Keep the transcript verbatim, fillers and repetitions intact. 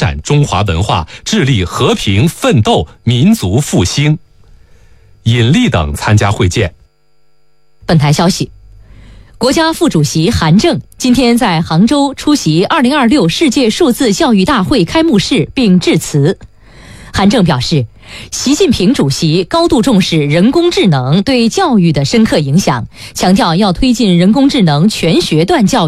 展中华文化，致力和平奋斗、民族复兴。尹力等参加会见。 本台消息，国家副主席韩正今天在杭州出席二零二六世界数字教育大会开幕式并致辞。韩正表示，习近平主席高度重视人工智能对教育的深刻影响，强调要推进人工智能全学段教育。